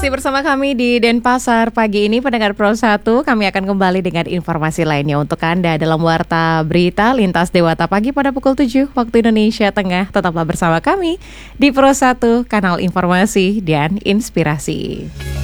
Masih bersama kami di Denpasar pagi ini, pendengar Pro 1. Kami akan kembali dengan informasi lainnya untuk Anda dalam Warta Berita Lintas Dewata Pagi pada pukul 7 waktu Indonesia Tengah. Tetaplah bersama kami di Pro 1, kanal informasi dan inspirasi.